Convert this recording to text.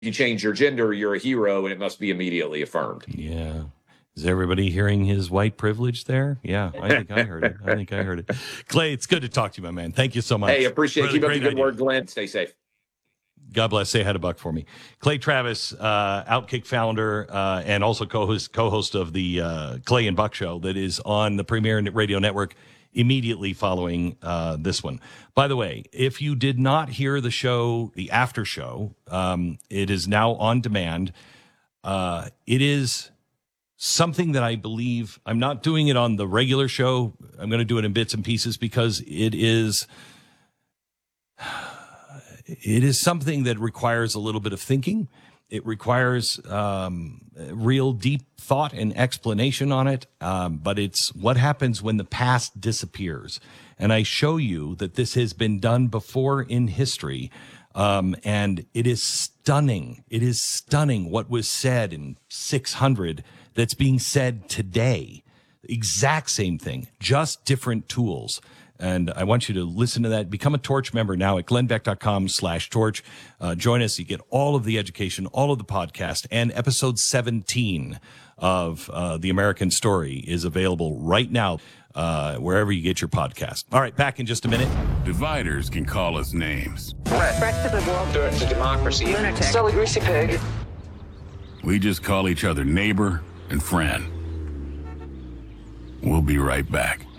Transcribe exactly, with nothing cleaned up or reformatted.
you change your gender, you're a hero, and it must be immediately affirmed. Yeah. Is everybody hearing his white privilege there? Yeah, I think I heard it. I think I heard it. Clay, it's good to talk to you, my man. Thank you so much. Hey, appreciate it. Keep up the good idea. work, Glenn. Stay safe. God bless. Say hi to Buck for me. Clay Travis, uh, Outkick founder, uh, and also co-host, co-host of the uh, Clay and Buck show that is on the Premier Radio Network immediately following uh, this one. By the way, if you did not hear the show, the after show, um, it is now on demand. Uh, it is something that I believe, I'm not doing it on the regular show. I'm going to do it in bits and pieces because it is, it is something that requires a little bit of thinking. It requires um, real deep thought and explanation on it. Um, but it's what happens when the past disappears. And I show you that this has been done before in history. Um, and it is stunning. It is stunning what was said in six hundred that's being said today. Exact same thing, just different tools. And I want you to listen to that. Become a Torch member now at glennbeck.com slash torch. Uh, join us. You get all of the education, all of the podcast, and episode seventeen of uh, The American Story is available right now, uh, wherever you get your podcast. All right, back in just a minute. Dividers can call us names. Threat, threat to the world. Threat to democracy. Lunatic. Still a greasy pig. We just call each other neighbor and friend. We'll be right back.